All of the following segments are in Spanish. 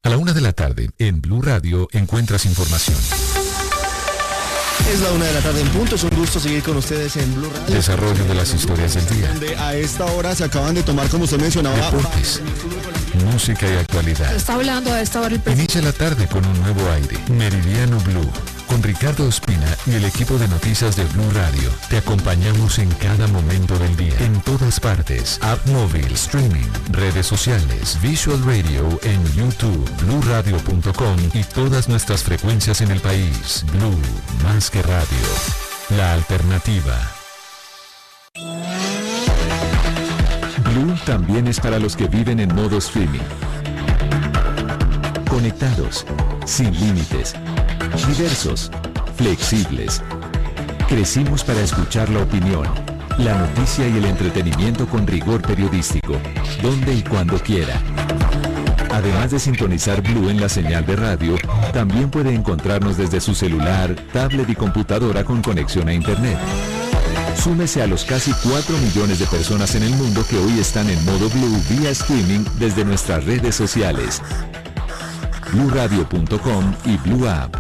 A la 1:00 p.m. en Blue Radio encuentras información. Es la 1:00 p.m. en punto. Es un gusto seguir con ustedes en Blue Radio. Desarrollo de las historias del día. Donde a esta hora se acaban de tomar, como usted mencionaba, deportes, música y actualidad. Está hablando a esta hora el presidente. Inicia la tarde con un nuevo aire. Meridiano Blue. Con Ricardo Ospina y el equipo de noticias de Blue Radio. Te acompañamos en cada momento del día. En todas partes. App móvil, streaming, redes sociales, Visual Radio en YouTube, BlueRadio.com y todas nuestras frecuencias en el país. Blue, más que radio. La alternativa. Blue también es para los que viven en modo streaming. Conectados, sin límites, diversos, flexibles. Crecimos para escuchar la opinión, la noticia y el entretenimiento con rigor periodístico, donde y cuando quiera. Además de sintonizar Blue en la señal de radio, también puede encontrarnos desde su celular, tablet y computadora con conexión a Internet. Súmese a los casi 4 millones de personas en el mundo que hoy están en modo Blue vía streaming desde nuestras redes sociales. BlueRadio.com y Blue App.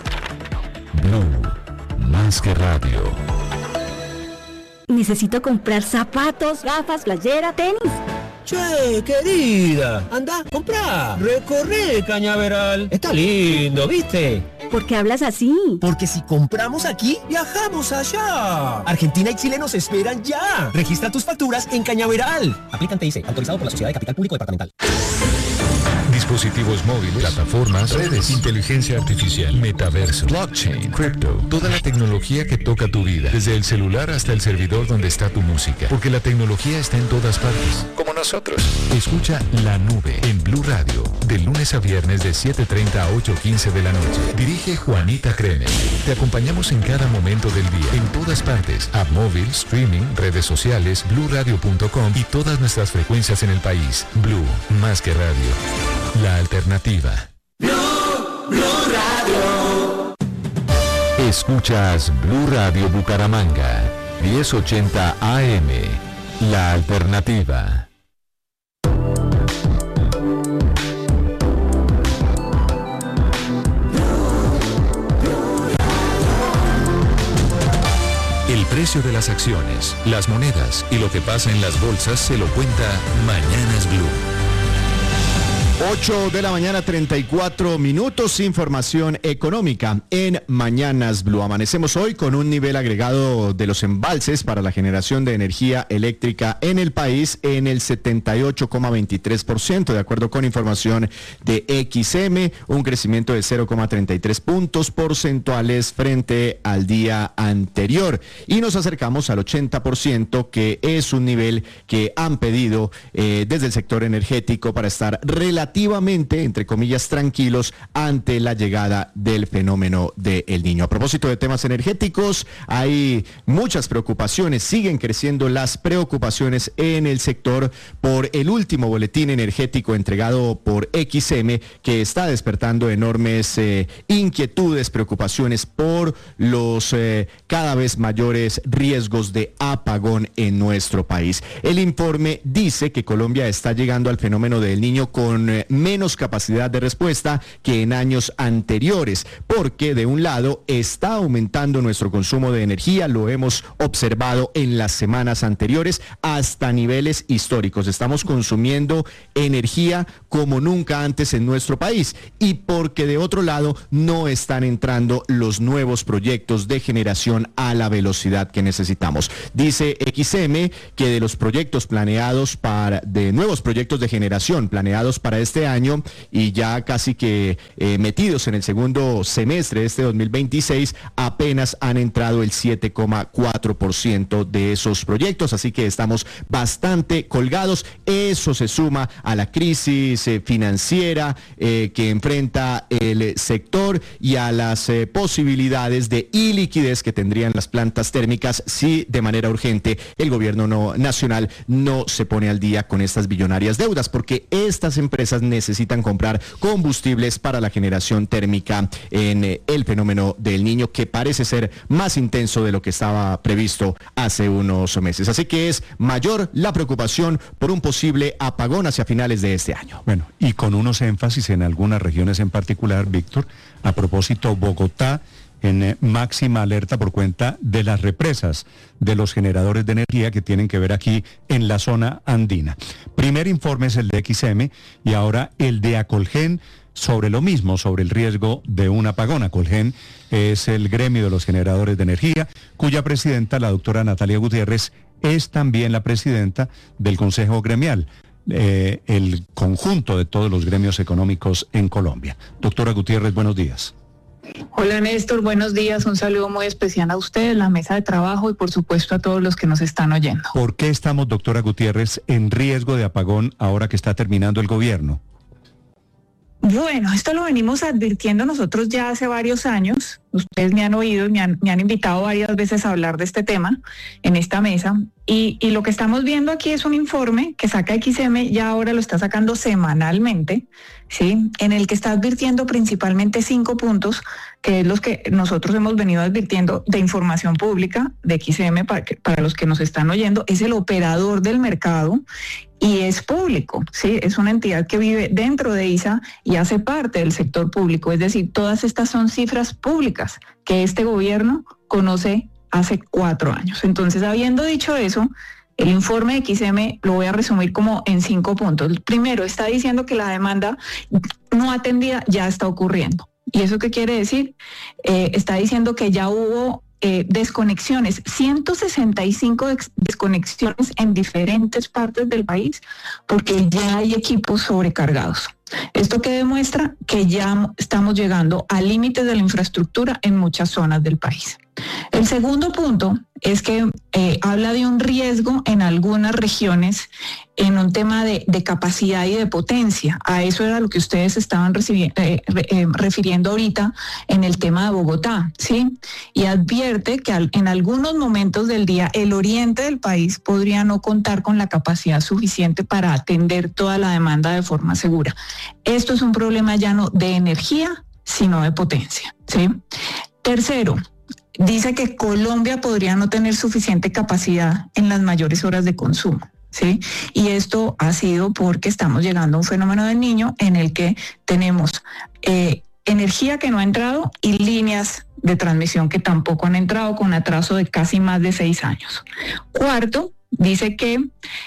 Blue, más que radio. Necesito comprar zapatos, gafas, playera, tenis. Che, querida, anda, comprá, recorre Cañaveral. Está lindo, ¿viste? ¿Por qué hablas así? Porque si compramos aquí, viajamos allá. Argentina y Chile nos esperan ya. Registra tus facturas en Cañaveral. Aplican TIC, autorizado por la Sociedad de Capital Público Departamental. Dispositivos móviles, plataformas, redes, inteligencia artificial, metaverso, blockchain, crypto, toda la tecnología que toca tu vida, desde el celular hasta el servidor donde está tu música, porque la tecnología está en todas partes, como nosotros. Escucha La Nube en Blue Radio, de lunes a viernes de 7:30 a 8:15 de la noche. Dirige Juanita Kremer. Te acompañamos en cada momento del día, en todas partes, app móvil, streaming, redes sociales, BlueRadio.com y todas nuestras frecuencias en el país. Blue, más que radio. La alternativa. Blue Radio. Escuchas Blue Radio Bucaramanga, 1080 AM. La alternativa. El precio de las acciones, las monedas y lo que pasa en las bolsas se lo cuenta Mañanas Blue. 8:34 a.m, información económica en Mañanas Blue. Amanecemos hoy con un nivel agregado de los embalses para la generación de energía eléctrica en el país en el 78,23%, de acuerdo con información de XM, un crecimiento de 0,33 puntos porcentuales frente al día anterior. Y nos acercamos al 80%, que es un nivel que han pedido desde el sector energético para estar relativamente, entre comillas, tranquilos ante la llegada del fenómeno de El Niño. A propósito de temas energéticos, hay muchas preocupaciones, siguen creciendo las preocupaciones en el sector por el último boletín energético entregado por XM, que está despertando enormes inquietudes, preocupaciones por los cada vez mayores riesgos de apagón en nuestro país. El informe dice que Colombia está llegando al fenómeno de El Niño con menos capacidad de respuesta que en años anteriores, porque de un lado está aumentando nuestro consumo de energía, lo hemos observado en las semanas anteriores hasta niveles históricos. Estamos consumiendo energía como nunca antes en nuestro país, y porque de otro lado no están entrando los nuevos proyectos de generación a la velocidad que necesitamos. Dice XM que de los proyectos planeados de nuevos proyectos de generación planeados para este año y ya casi que metidos en el segundo semestre de este 2026, apenas han entrado el 7,4% de esos proyectos, así que estamos bastante colgados. Eso se suma a la crisis financiera que enfrenta el sector y a las posibilidades de iliquidez que tendrían las plantas térmicas si de manera urgente el gobierno nacional no se pone al día con estas billonarias deudas, porque estas empresas empresas necesitan comprar combustibles para la generación térmica en el fenómeno del Niño, que parece ser más intenso de lo que estaba previsto hace unos meses. Así que es mayor la preocupación por un posible apagón hacia finales de este año. Bueno, y con unos énfasis en algunas regiones en particular, Víctor. A propósito, Bogotá en máxima alerta por cuenta de las represas de los generadores de energía que tienen que ver aquí en la zona andina. Primer informe es el de XM y ahora el de Acolgen sobre lo mismo, sobre el riesgo de un apagón. Acolgen es el gremio de los generadores de energía, cuya presidenta, la doctora Natalia Gutiérrez, es también la presidenta del Consejo Gremial, el conjunto de todos los gremios económicos en Colombia. Doctora Gutiérrez, buenos días. Hola Néstor, buenos días, un saludo muy especial a ustedes, la mesa de trabajo y por supuesto a todos los que nos están oyendo. ¿Por qué estamos, doctora Gutiérrez, en riesgo de apagón ahora que está terminando el gobierno? Bueno, esto lo venimos advirtiendo nosotros ya hace varios años. Ustedes me han oído, me han invitado varias veces a hablar de este tema en esta mesa. Y lo que estamos viendo aquí es un informe que saca XM, ya ahora lo está sacando semanalmente, ¿sí? En el que está advirtiendo principalmente 5 puntos, que es los que nosotros hemos venido advirtiendo de información pública de XM para los que nos están oyendo. Es el operador del mercado y es público, ¿sí? Es una entidad que vive dentro de ISA y hace parte del sector público. Es decir, todas estas son cifras públicas que este gobierno conoce hace 4 años. Entonces, habiendo dicho eso, el informe de XM lo voy a resumir como en 5 puntos. El primero, está diciendo que la demanda no atendida ya está ocurriendo. ¿Y eso qué quiere decir? Está diciendo que ya hubo desconexiones, 165 desconexiones en diferentes partes del país, porque ya hay equipos sobrecargados. Esto que demuestra que ya estamos llegando a límites de la infraestructura en muchas zonas del país. El segundo punto es que habla de un riesgo en algunas regiones en un tema de capacidad y de potencia. A eso era lo que ustedes estaban refiriendo ahorita en el tema de Bogotá, ¿sí? Y advierte que en algunos momentos del día el oriente del país podría no contar con la capacidad suficiente para atender toda la demanda de forma segura. Esto es un problema ya no de energía, sino de potencia, ¿sí? Tercero, dice que Colombia podría no tener suficiente capacidad en las mayores horas de consumo, ¿sí? Y esto ha sido porque estamos llegando a un fenómeno del Niño en el que tenemos energía que no ha entrado y líneas de transmisión que tampoco han entrado, con atraso de casi más de 6 años. Cuarto, dice que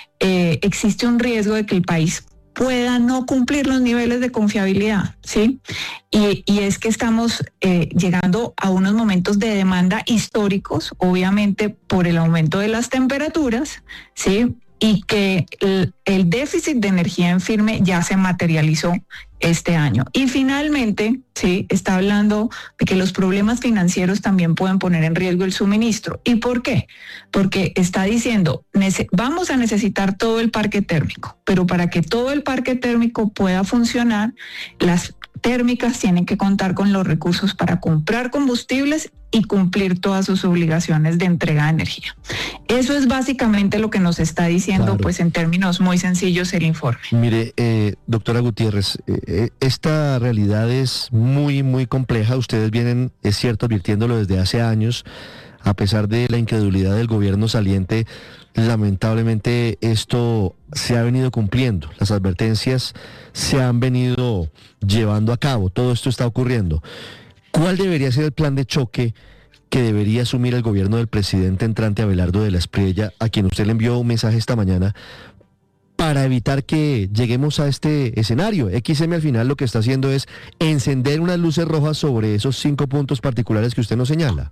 existe un riesgo de que el país pueda no cumplir los niveles de confiabilidad, ¿sí? Y es que estamos llegando a unos momentos de demanda históricos, obviamente por el aumento de las temperaturas, ¿sí? Y que el déficit de energía en firme ya se materializó este año. Y finalmente, sí, está hablando de que los problemas financieros también pueden poner en riesgo el suministro. ¿Y por qué? Porque está diciendo, vamos a necesitar todo el parque térmico, pero para que todo el parque térmico pueda funcionar, las térmicas tienen que contar con los recursos para comprar combustibles y cumplir todas sus obligaciones de entrega de energía. Eso es básicamente lo que nos está diciendo, claro, pues en términos muy sencillos el informe. Mire, doctora Gutiérrez, esta realidad es muy, muy compleja. Ustedes vienen, es cierto, advirtiéndolo desde hace años. A pesar de la incredulidad del gobierno saliente, lamentablemente esto se ha venido cumpliendo. Las advertencias se han venido llevando a cabo. Todo esto está ocurriendo. ¿Cuál debería ser el plan de choque que debería asumir el gobierno del presidente entrante Abelardo de la Espriella, a quien usted le envió un mensaje esta mañana, para evitar que lleguemos a este escenario? XM al final lo que está haciendo es encender unas luces rojas sobre esos 5 puntos particulares que usted nos señala.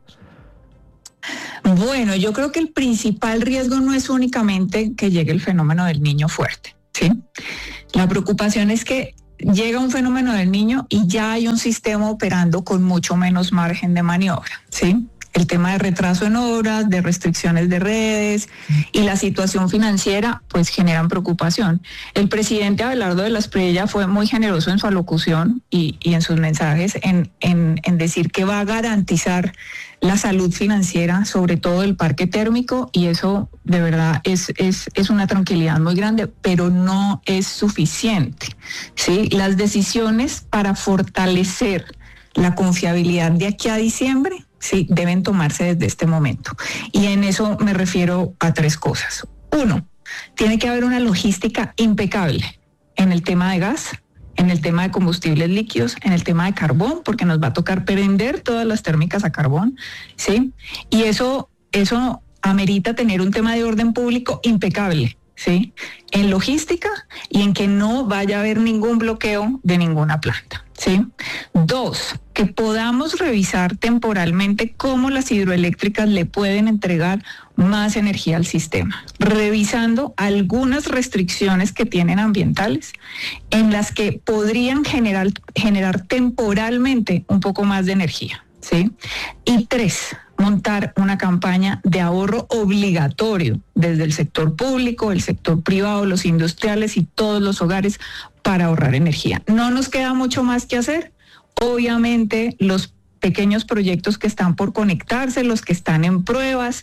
Bueno, yo creo que el principal riesgo no es únicamente que llegue el fenómeno del Niño fuerte, ¿sí? La preocupación es que llega un fenómeno del Niño y ya hay un sistema operando con mucho menos margen de maniobra, ¿sí? el tema de retraso en obras, de restricciones de redes y la situación financiera, pues generan preocupación. El presidente Abelardo de la Espriella fue muy generoso en su alocución y en sus mensajes en decir que va a garantizar la salud financiera, sobre todo del parque térmico, y eso de verdad es una tranquilidad muy grande, pero no es suficiente, ¿sí? Las decisiones para fortalecer la confiabilidad de aquí a diciembre, sí, deben tomarse desde este momento. Y en eso me refiero a 3 cosas. 1, tiene que haber una logística impecable en el tema de gas, en el tema de combustibles líquidos, en el tema de carbón, porque nos va a tocar prender todas las térmicas a carbón, ¿sí? Y eso amerita tener un tema de orden público impecable, ¿sí? En logística y en que no vaya a haber ningún bloqueo de ninguna planta, ¿sí? 2, que podamos revisar temporalmente cómo las hidroeléctricas le pueden entregar más energía al sistema, revisando algunas restricciones que tienen ambientales en las que podrían generar temporalmente un poco más de energía, ¿sí? Y 3, montar una campaña de ahorro obligatorio desde el sector público, el sector privado, los industriales y todos los hogares para ahorrar energía. No nos queda mucho más que hacer. Obviamente los pequeños proyectos que están por conectarse, los que están en pruebas,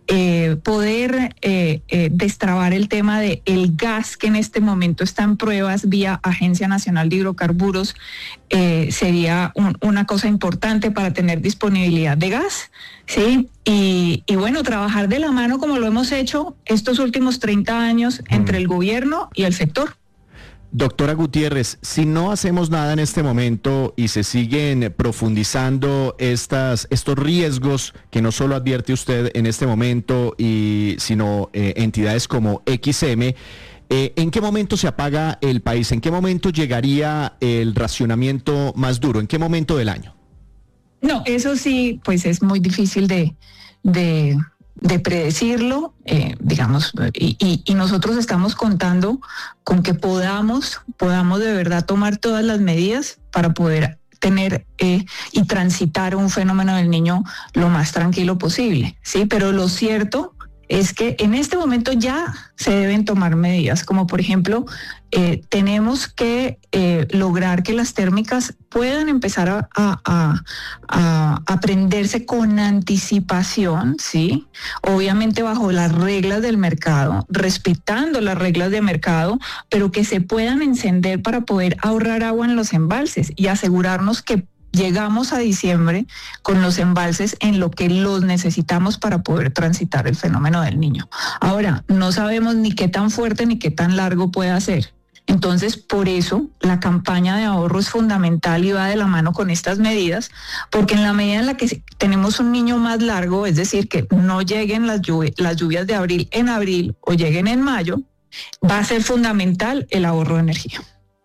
poder destrabar el tema de el gas que en este momento está en pruebas vía Agencia Nacional de Hidrocarburos, sería una cosa importante para tener disponibilidad de gas, ¿sí? Y bueno, trabajar de la mano como lo hemos hecho estos últimos 30 años entre el gobierno y el sector. Doctora Gutiérrez, si no hacemos nada en este momento y se siguen profundizando estos riesgos que no solo advierte usted en este momento, sino entidades como XM, ¿en qué momento se apaga el país? ¿En qué momento llegaría el racionamiento más duro? ¿En qué momento del año? No, eso sí, pues es muy difícil de predecirlo, digamos, y nosotros estamos contando con que podamos de verdad tomar todas las medidas para poder tener y transitar un fenómeno del Niño lo más tranquilo posible, ¿sí? Pero lo cierto es que en este momento ya se deben tomar medidas, como por ejemplo, tenemos que lograr que las térmicas puedan empezar a prenderse con anticipación, ¿sí? Obviamente bajo las reglas del mercado, respetando las reglas de mercado, pero que se puedan encender para poder ahorrar agua en los embalses y asegurarnos que llegamos a diciembre con los embalses en lo que los necesitamos para poder transitar el fenómeno del Niño. Ahora, no sabemos ni qué tan fuerte ni qué tan largo puede ser. Entonces, por eso la campaña de ahorro es fundamental y va de la mano con estas medidas, porque en la medida en la que tenemos un Niño más largo, es decir, que no lleguen las lluvias de abril en abril o lleguen en mayo, va a ser fundamental el ahorro de energía.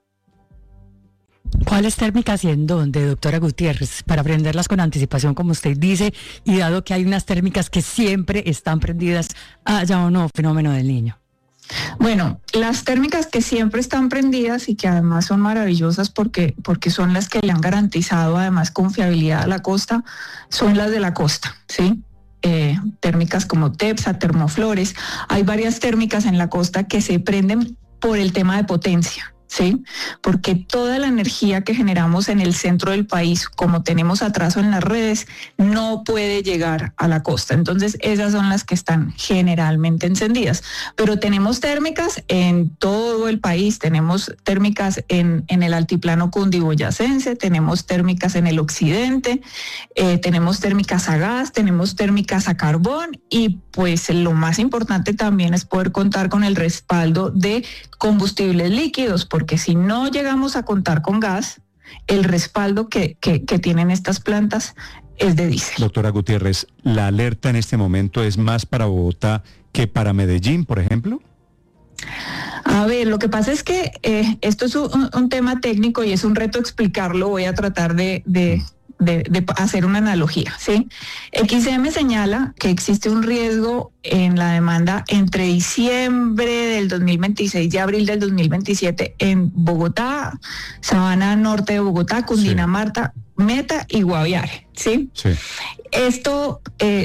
¿Cuáles térmicas y en dónde, doctora Gutiérrez, para prenderlas con anticipación, como usted dice, y dado que hay unas térmicas que siempre están prendidas, haya o no fenómeno del Niño? Bueno, las térmicas que siempre están prendidas y que además son maravillosas porque son las que le han garantizado además confiabilidad a la costa, son las de la costa, ¿sí? Térmicas como TEPSA, Termoflores. Hay varias térmicas en la costa que se prenden por el tema de potencia, ¿sí? Porque toda la energía que generamos en el centro del país, como tenemos atraso en las redes, no puede llegar a la costa. Entonces, esas son las que están generalmente encendidas. Pero tenemos térmicas en todo el país, tenemos térmicas en el altiplano cundiboyacense, tenemos térmicas en el occidente, tenemos térmicas a gas, tenemos térmicas a carbón y pues lo más importante también es poder contar con el respaldo de combustibles líquidos, porque si no llegamos a contar con gas, el respaldo que tienen estas plantas es de diésel. Doctora Gutiérrez, ¿la alerta en este momento es más para Bogotá que para Medellín, por ejemplo? A ver, lo que pasa es que esto es un tema técnico y es un reto explicarlo. Voy a tratar de hacer una analogía, ¿sí? XM señala que existe un riesgo en la demanda entre diciembre del 2026 y abril del 2027 en Bogotá, Sabana Norte de Bogotá, Cundinamarca, Meta y Guaviare, ¿sí? Sí. Esto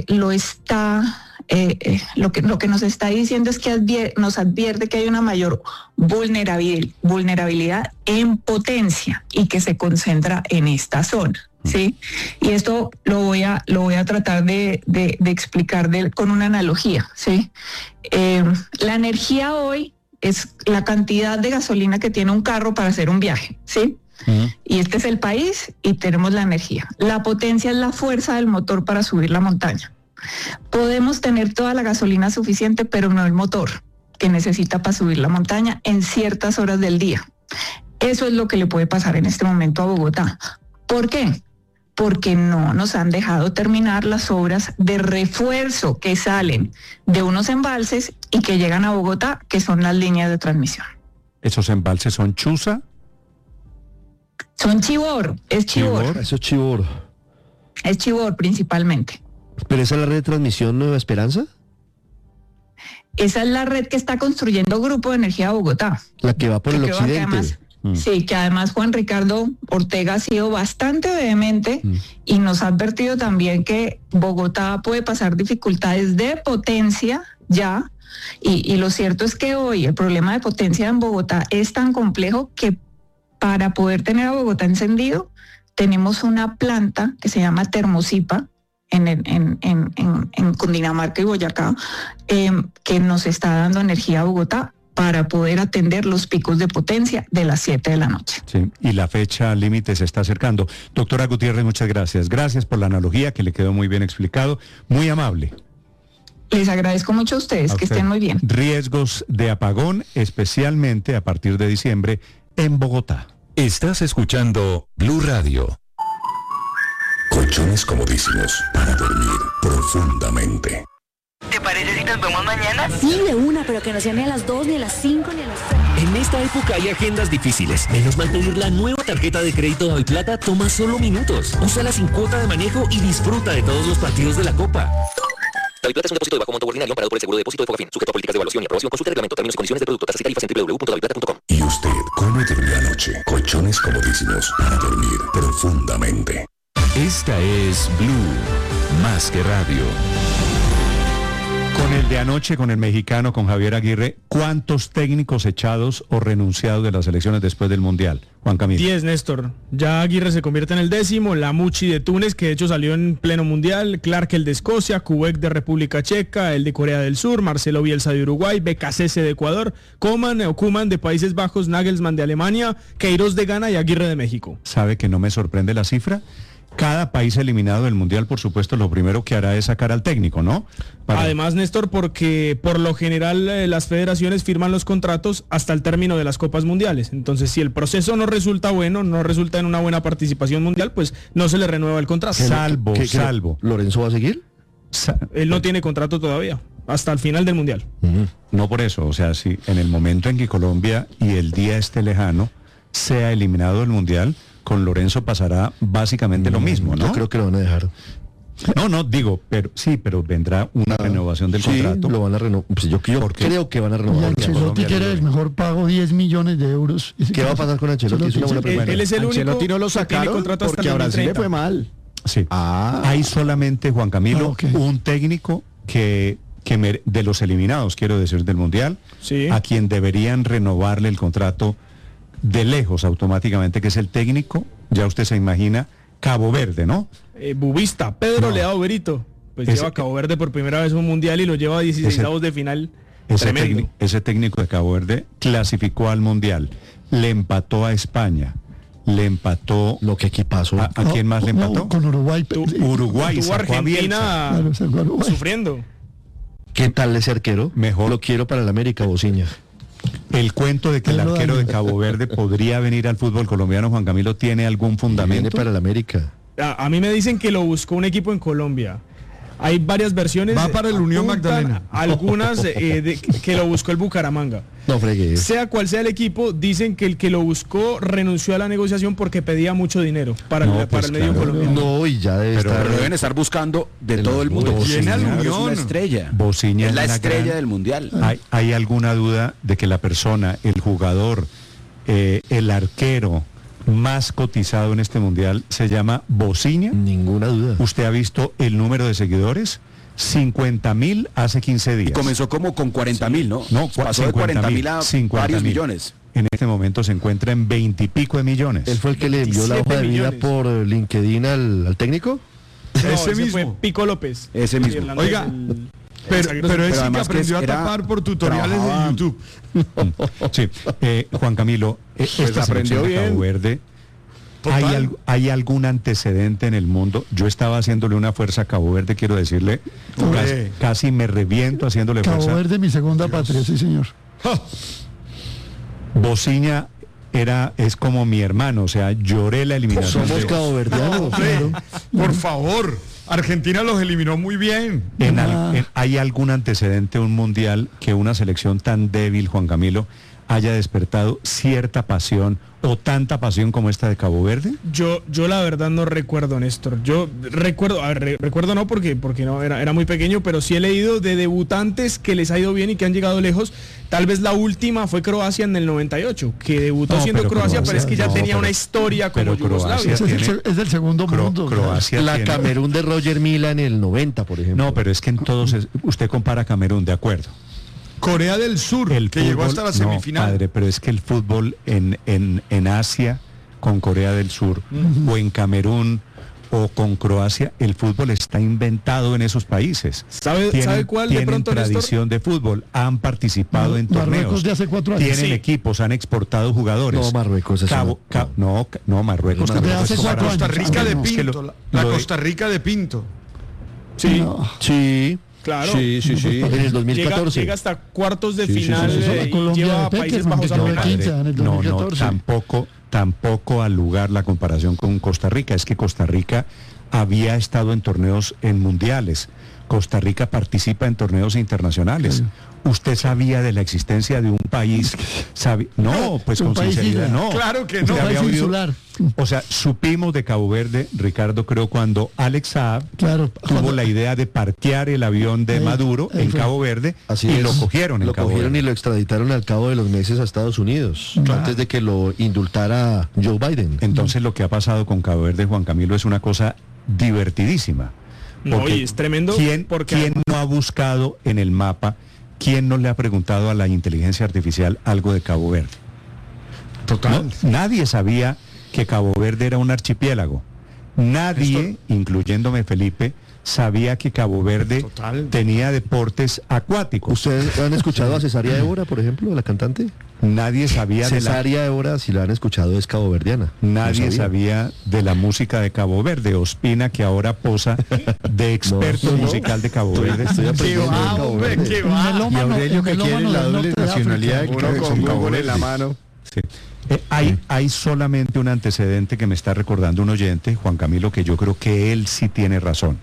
lo que nos está diciendo es que nos advierte que hay una mayor vulnerabilidad en potencia y que se concentra en esta zona, ¿sí? Y esto lo voy a tratar de explicar con una analogía, ¿sí? La energía hoy es la cantidad de gasolina que tiene un carro para hacer un viaje, ¿sí? Y este es el país y tenemos la energía. La potencia es la fuerza del motor para subir la montaña. Podemos tener toda la gasolina suficiente, pero no el motor que necesita para subir la montaña en ciertas horas del día. Eso es lo que le puede pasar en este momento a Bogotá. ¿Por qué? Porque no nos han dejado terminar las obras de refuerzo que salen de unos embalses y que llegan a Bogotá, que son las líneas de transmisión. ¿Esos embalses son Chuza? Son Chivor, es Chivor. Eso es Chivor. Es Chivor principalmente. ¿Pero esa es la red de transmisión Nueva Esperanza? Esa es la red que está construyendo Grupo de Energía de Bogotá. La que va por el occidente. Además, sí, que además Juan Ricardo Ortega ha sido bastante vehemente y nos ha advertido también que Bogotá puede pasar dificultades de potencia ya. Y lo cierto es que hoy el problema de potencia en Bogotá es tan complejo que para poder tener a Bogotá encendido tenemos una planta que se llama Termocipa en Cundinamarca y Boyacá, que nos está dando energía a Bogotá para poder atender los picos de potencia de las 7 de la noche. Sí, y la fecha límite se está acercando. Doctora Gutiérrez, muchas gracias. Gracias por la analogía, que le quedó muy bien explicado, muy amable. Les agradezco mucho a ustedes, que estén muy bien. Riesgos de apagón, especialmente a partir de diciembre en Bogotá. Estás escuchando Blue Radio. Colchones comodísimos para dormir profundamente. ¿Te parece si nos vemos mañana? Sí, de una, pero que no sea ni a las 2, ni a las 5, ni a las 6. En esta época hay agendas difíciles. Menos mal pedir la nueva tarjeta de crédito Daviplata toma solo minutos. Úsala sin cuota de manejo y disfruta de todos los partidos de la Copa. Daviplata es un depósito de bajo monto ordinario amparado por el seguro de depósito de Fogafín, sujeto a políticas de evaluación y aprobación. Consulte reglamento, términos y condiciones de producto, tasas y tarifas en www.daviplata.com. ¿Y usted cómo durmió anoche? Colchones comodísimos para dormir profundamente. Esta es Blue, más que radio. Con el de anoche, con el mexicano, con Javier Aguirre, ¿cuántos técnicos echados o renunciados de las elecciones después del Mundial? Juan Camilo. 10, Néstor. Ya Aguirre se convierte en el 10º, Lamucci de Túnez, que de hecho salió en pleno Mundial, Clark el de Escocia, Kubek de República Checa, el de Corea del Sur, Marcelo Bielsa de Uruguay, Becasese de Ecuador, Koeman de Países Bajos, Nagelsmann de Alemania, Queiroz de Ghana y Aguirre de México. ¿Sabe que no me sorprende la cifra? Cada país eliminado del Mundial, por supuesto, lo primero que hará es sacar al técnico, ¿no? Además, Néstor, porque por lo general las federaciones firman los contratos hasta el término de las Copas Mundiales. Entonces, si el proceso no resulta bueno, no resulta en una buena participación mundial, pues no se le renueva el contrato. Salvo. ¿Lorenzo va a seguir? Él no tiene contrato todavía, hasta el final del Mundial. No por eso, o sea, si en el momento en que Colombia y el día esté lejano sea eliminado del Mundial, con Lorenzo pasará básicamente lo mismo, ¿no? Yo creo que lo van a dejar. No, digo, pero vendrá una renovación del contrato. Lo van a renovar. Pues yo creo que van a renovar. Y Ancelotti quiere el mejor pago, 10 millones de euros. ¿Qué va a pasar con Ancelotti? Es una buena pregunta. Él es el único. Ancelotti no lo sacaron porque a Brasil le fue mal. Sí. Hay solamente, Juan Camilo, un técnico que de los eliminados, quiero decir, del Mundial, a quien deberían renovarle el contrato de lejos automáticamente, que es el técnico, ya usted se imagina, Cabo Verde, ¿no? Bubista, Pedro Leao Berito, pues lleva a Cabo Verde por primera vez un Mundial y lo lleva a 16avos de final. Ese técnico de Cabo Verde clasificó al Mundial, le empató a España, le empató... Lo que aquí pasó. ¿A quién más le empató? Con Uruguay. Uruguay, sacó Argentina a Bielsa, sufriendo. ¿Qué tal ese arquero? Mejor. Lo quiero para el América, Bociña. El cuento de que el arquero de Cabo Verde podría venir al fútbol colombiano, Juan Camilo, ¿tiene algún fundamento? Viene para el América. A mí me dicen que lo buscó un equipo en Colombia. Hay varias versiones. Va para el Unión Magdalena. Algunas que lo buscó el Bucaramanga. No fregué. Sea cual sea el equipo, dicen que el que lo buscó renunció a la negociación porque pedía mucho dinero para el medio colombiano. No, y ya debe pero estar... lo deben estar buscando de todo el mundo. Tiene al Es Unión. una estrella. Bociña es la una estrella gran- del mundial. ¿Hay alguna duda de que la persona, el jugador, el arquero más cotizado en este mundial se llama Bociña? Ninguna duda. ¿Usted ha visto el número de seguidores? 50.000 hace 15 días. Y comenzó como con 40.000, ¿no? No, pasó de 40.000 a 50.000. varios millones. En este momento se encuentra en 20 y pico de millones. ¿Él fue el que le envió la hoja de vida por LinkedIn al técnico? No, ese mismo. fue Pico López. Ese mismo. Irlandés, Oiga, pero ese que además que aprendió a era- tapar por tutoriales trabajaba- de YouTube. Sí, Juan Camilo, esta aprendió selección de bien. Cabo Verde, Total. ¿hay algún antecedente en el mundo? Yo estaba haciéndole una fuerza a Cabo Verde, quiero decirle, casi me reviento haciéndole Cabo fuerza. Verde, mi segunda patria, sí, señor. Bociña es como mi hermano, o sea, lloré la eliminación. Somos de- caboverdianos. Por favor, Argentina los eliminó muy bien. ¿Hay algún antecedente, un mundial, que una selección tan débil, Juan Camilo, haya despertado cierta pasión o tanta pasión como esta de Cabo Verde? Yo la verdad no recuerdo, Néstor. Yo recuerdo, recuerdo no porque no era muy pequeño, pero sí he leído de debutantes que les ha ido bien y que han llegado lejos. Tal vez la última fue Croacia en el 98, que debutó No, siendo pero Croacia, pero es que ya no, tenía pero- una historia como pero Croacia Yugoslavia. Es del segundo mundo. Croacia La tiene- Camerún de Roger Mila en el 90, por ejemplo. No, pero es que en todos usted compara Camerún, de acuerdo. Corea del Sur, que llegó hasta la semifinal. No, padre, pero es que el fútbol en Asia con Corea del Sur o en Camerún o con Croacia, el fútbol está inventado en esos países. ¿Sabe cuál de tienen pronto, Néstor? tradición de fútbol, han participado en Marruecos torneos, de hace 4 años. tienen Sí. equipos, han exportado jugadores. No, Marruecos es no, Marruecos De tampoco hace es 4 comparable. años. Costa Rica de Es que Pinto. lo La de- Costa Rica de Pinto. Sí, No. Sí, claro. sí. En el 2014. Llega hasta cuartos de Sí, sí, final sí, sí. y Colombia lleva a de Países Peckerman, Bajos que a quedó de penales. 15 en el No, 2014. tampoco al lugar la comparación con Costa Rica. Es que Costa Rica había estado en torneos en mundiales. Costa Rica participa en torneos internacionales. ¿Usted sabía de la existencia de un país? No, pues Un con país sinceridad, isla. no. Claro que ¿Usted no. Un había país oído? insular. O sea, supimos de Cabo Verde, Ricardo, creo, cuando Alex Saab Claro. tuvo la idea de parquear el avión de Ahí- Maduro ahí en fue. Cabo Verde Así y es. lo cogieron en Lo Cabo cogieron Verde. y lo extraditaron al cabo de los meses a Estados Unidos, antes de que lo indultara Joe Biden. Entonces lo que ha pasado con Cabo Verde, Juan Camilo, es una cosa divertidísima. No, Porque y es tremendo ¿Quién no ha buscado en el mapa, quién no le ha preguntado a la inteligencia artificial algo de Cabo Verde? Total. No, nadie sabía que Cabo Verde era un archipiélago. Nadie, incluyéndome Felipe, sabía que Cabo Verde tenía deportes acuáticos. ¿Ustedes han escuchado a Cesaria Évora, por ejemplo, la cantante? Nadie sabía de la... Cesaria Évora, si la han escuchado, es caboverdiana. Nadie No sabía de la música de Cabo Verde. Ospina, que ahora posa de experto No. musical de Cabo Verde. Estoy aprendiendo de va, Cabo hombre, Verde. qué va. Melómano, Y Aurelio, que quiere melómano la del doble norte de nacionalidad África. de Uno con Cabo Google Verde. en la mano. Sí. Hay solamente un antecedente que me está recordando un oyente, Juan Camilo, que yo creo que él sí tiene razón,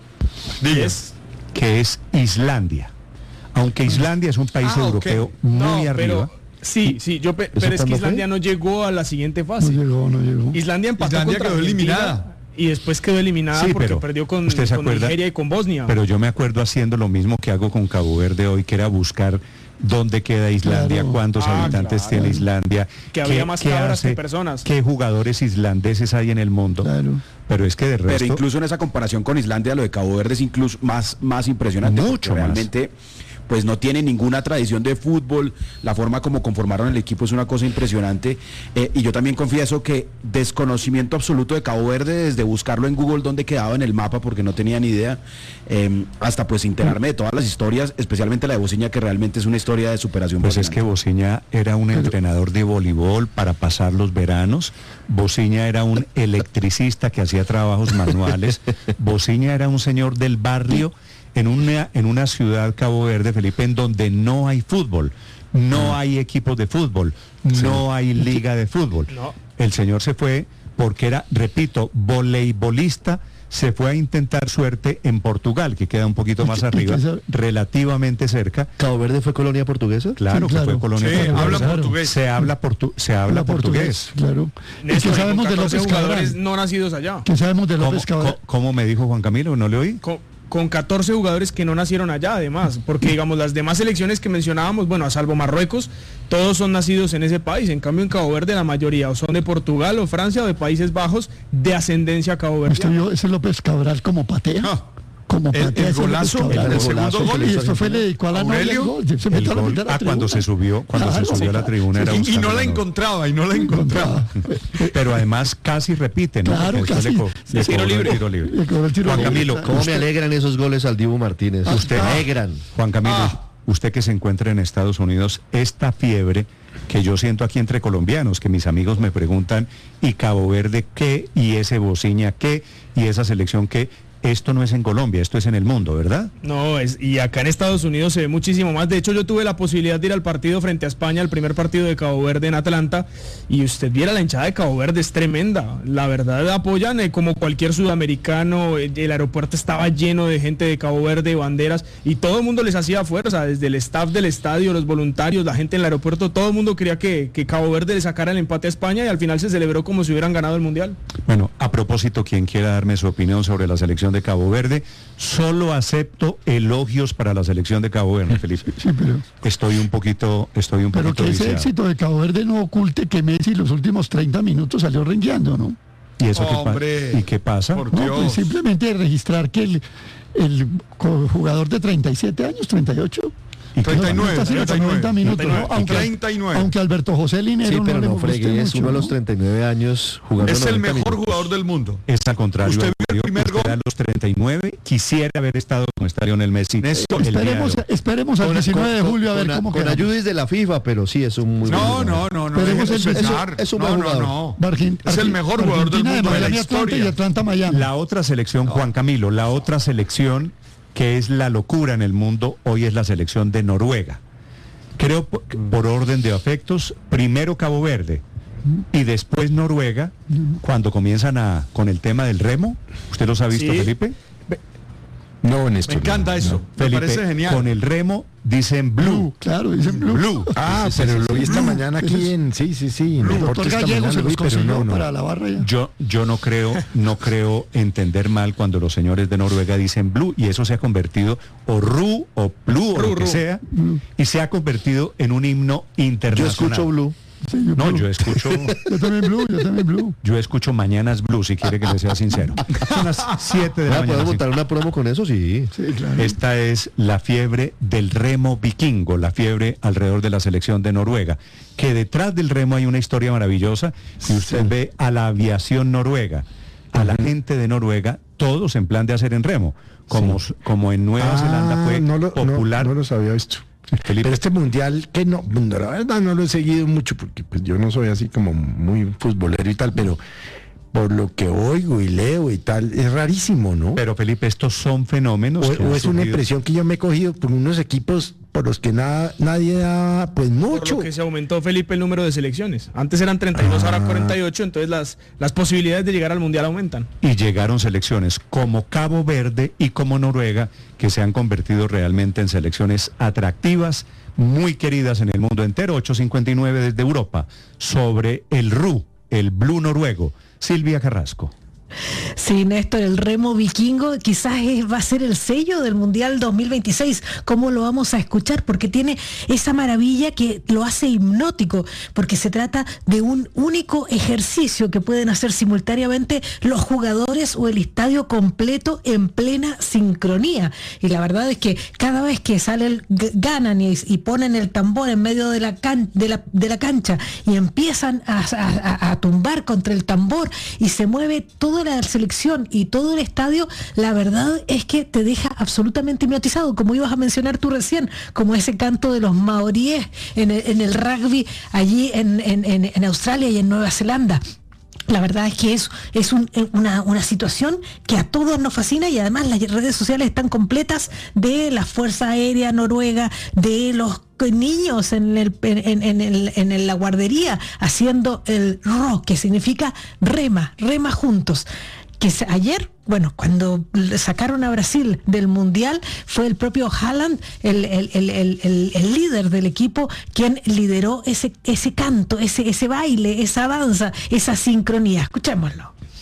que es Islandia. Aunque Islandia es un país europeo muy arriba. Sí, pero es que Islandia no llegó a la siguiente fase. No llegó. Islandia empató Islandia contra quedó Argentina eliminada. y después quedó eliminada Sí, porque pero perdió con ¿usted se acuerda? Nigeria y con Bosnia. Pero yo me acuerdo haciendo lo mismo que hago con Cabo Verde hoy, que era buscar dónde queda Islandia, Claro. cuántos habitantes claro. tiene Islandia, Que había más cabras que hace, personas. qué jugadores islandeses hay en el mundo. Claro. Pero es que de resto... Pero incluso en esa comparación con Islandia, lo de Cabo Verde es incluso más impresionante. Mucho porque más. realmente, pues no tiene ninguna tradición de fútbol. La forma como conformaron el equipo es una cosa impresionante. Y yo también confieso que desconocimiento absoluto de Cabo Verde, desde buscarlo en Google dónde quedaba en el mapa, porque no tenía ni idea, hasta pues enterarme de todas las historias, especialmente la de Bociña, que realmente es una historia de superación. Pues es que fascinante. Bociña era un entrenador de voleibol para pasar los veranos. Bociña era un electricista que hacía trabajos manuales. Bociña era un señor del barrio en una ciudad, Cabo Verde, Felipe, en donde no hay fútbol, no hay equipos de fútbol, no hay liga de fútbol. No. El señor se fue porque era, repito, voleibolista, se fue a intentar suerte en Portugal, que queda un poquito más arriba, relativamente cerca. ¿Cabo Verde fue colonia portuguesa? Claro, Sí, claro. que fue colonia Sí, portuguesa. habla portugués. Se habla portugués. Claro. ¿Y qué Néstor, sabemos de 14 López jugadores Cabral? no nacidos allá. ¿Qué sabemos de López Cabral? ¿Cómo me dijo Juan Camilo? ¿No le oí? Con 14 jugadores que no nacieron allá, además, porque digamos las demás selecciones que mencionábamos, bueno, a salvo Marruecos, todos son nacidos en ese país. En cambio, en Cabo Verde la mayoría o son de Portugal o Francia o de Países Bajos de ascendencia caboverdiana. ¿Usted vio ese López Cabral como patea? Como patea El ese golazo, López Cabral. el segundo gol. Y esto fue le dedicó a la novia el Aurelio, gol. Se metió a la mitad de la cuando se subió, Claro, se subió a la tribuna era Y no buscando la la encontraba, y no la encontraba. Pero además casi repite, ¿no? Claro, Porque después casi. le Tiro cobró el libre. tiro libre. Le cobró el tiro Juan libre. Camilo, ¿Cómo me alegran esos goles al Dibu Martínez? Usted Me alegran. Juan Camilo, usted que se encuentra en Estados Unidos, esta fiebre que yo siento aquí entre colombianos, que mis amigos me preguntan, ¿y Cabo Verde qué? ¿Y ese Bociña qué? ¿Y esa selección qué? Esto no es en Colombia, esto es en el mundo, ¿verdad? No, y acá en Estados Unidos se ve muchísimo más. De hecho, yo tuve la posibilidad de ir al partido frente a España, el primer partido de Cabo Verde en Atlanta, y usted viera la hinchada de Cabo Verde, es tremenda. La verdad, apoyan como cualquier sudamericano. El aeropuerto estaba lleno de gente de Cabo Verde, banderas, y todo el mundo les hacía fuerza, desde el staff del estadio, los voluntarios, la gente en el aeropuerto, todo el mundo quería que Cabo Verde le sacara el empate a España, y al final se celebró como si hubieran ganado el Mundial. Bueno, a propósito, quien quiera darme su opinión sobre la selección de Cabo Verde, solo acepto elogios para la selección de Cabo Verde, Felipe. Sí, pero Estoy un poquito que ese viciado. éxito de Cabo Verde no oculte que Messi los últimos 30 minutos salió rengueando, ¿no? ¿Y eso Hombre, ¿Y qué pasa? por No, Dios. pues simplemente registrar que el jugador de 37 años, 38, 39, no está haciendo 39, 90 minutos, 39, ¿no? Aunque, 39. aunque Alberto José Linero Sí, pero no le no guste fregué, es mucho, uno a ¿no? los 39 años jugando Es el 90 mejor minutos. jugador del mundo. Es al contrario. ¿Usted vio el primer Usted gol? a los 39 quisiera haber estado como está Lionel Messi. Néstor, el día de hoy. Esperemos al 19 de julio a ver cómo Con queda. ayudas de la FIFA, pero sí, es un muy buen No, jugador. no, no, Pero déjelo es el- pensar. es un No, buen no, jugador. no. Argen- Es el mejor jugador del Argentina mundo de la Miami, Atlanta y historia. Atlanta Miami. La otra selección, Juan Camilo, la otra selección que es la locura en el mundo hoy es la selección de Noruega. Creo por orden de afectos, primero Cabo Verde y después Noruega, cuando comienzan con el tema del remo. ¿Usted los ha visto, Sí. Felipe? No, Me Néstor. encanta eso. Me Felipe, parece genial. con el remo dicen blue. Claro, dicen Blue. Blue. Ah, pero lo vi esta mañana aquí en... Sí, en El Deportes doctor esta Gallego mañana se lo los vi, pero consiguió no. para la barra ya. Yo no creo entender mal cuando los señores de Noruega dicen blue y eso se ha convertido o ru o blue o lo que sea y se ha convertido en un himno Yo internacional. escucho Blue. Sí, yo No, Blue. yo escucho Yo también Blue. yo escucho Mañanas Blue, si quiere que le sea sincero. Son las 7 de la ¿Puedo mañana. montar una promo con eso? Sí. Sí, claro. Esta es la fiebre del remo vikingo, la fiebre alrededor de la selección de Noruega, que detrás del remo hay una historia maravillosa y usted ve a la aviación noruega, a la gente de Noruega, todos en plan de hacer en remo, como en Nueva Zelanda fue popular. No lo sabía esto. Felipe. Pero este mundial, que no, la verdad no lo he seguido mucho porque pues yo no soy así como muy futbolero y tal, pero por lo que oigo y leo y tal, es rarísimo, ¿no? Pero Felipe, estos son fenómenos. que han O es una surgido. impresión que yo me he cogido por unos equipos por los que nadie da pues Por mucho. lo que se aumentó, Felipe, el número de selecciones. Antes eran 32, ahora 48, entonces las posibilidades de llegar al Mundial aumentan. Y llegaron selecciones como Cabo Verde y como Noruega, que se han convertido realmente en selecciones atractivas, muy queridas en el mundo entero. 8:59 desde Europa, sobre el RU, el Blue noruego. Silvia Carrasco. Sí, Néstor, el remo vikingo quizás va a ser el sello del Mundial 2026. ¿Cómo lo vamos a escuchar? Porque tiene esa maravilla que lo hace hipnótico, porque se trata de un único ejercicio que pueden hacer simultáneamente los jugadores o el estadio completo en plena sincronía. Y la verdad es que cada vez que ganan y ponen el tambor en medio de la cancha y empiezan a tumbar contra el tambor y se mueve toda la selección y todo el estadio, la verdad es que te deja absolutamente hipnotizado, como ibas a mencionar tú recién, como ese canto de los maoríes en el rugby allí en Australia y en Nueva Zelanda. La verdad es que es una situación que a todos nos fascina y además las redes sociales están completas de la Fuerza Aérea Noruega, de los niños en la guardería haciendo el ro, que significa rema juntos. ayer, bueno, cuando sacaron a Brasil del Mundial, fue el propio Haaland, el líder del equipo, quien lideró ese canto, ese baile, esa danza, esa sincronía. Escuchémoslo.